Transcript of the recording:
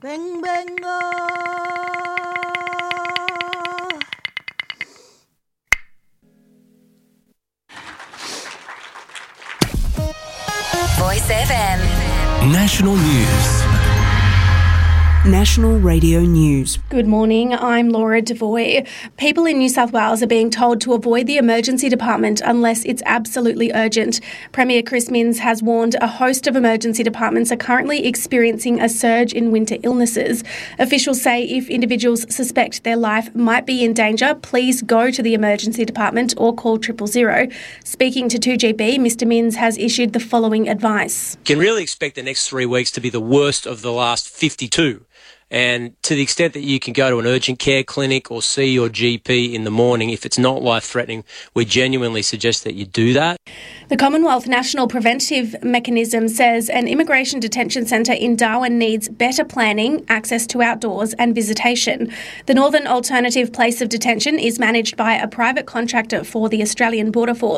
Bang, bang, Voice FM. National News. National Radio News. Good morning, I'm Laura Devoy. People in New South Wales are being told to avoid the emergency department unless it's absolutely urgent. Premier Chris Minns has warned a host of emergency departments are currently experiencing a surge in winter illnesses. Officials say if individuals suspect their life might be in danger, please go to the emergency department or call 000. Speaking to 2GB, Mr Minns has issued the following advice. You can really expect the next 3 weeks to be the worst of the last 52. And to the extent that you can go to an urgent care clinic or see your GP in the morning, if it's not life-threatening, we genuinely suggest that you do that. The Commonwealth National Preventive Mechanism says an immigration detention centre in Darwin needs better planning, access to outdoors and visitation. The Northern Alternative Place of Detention is managed by a private contractor for the Australian Border Force.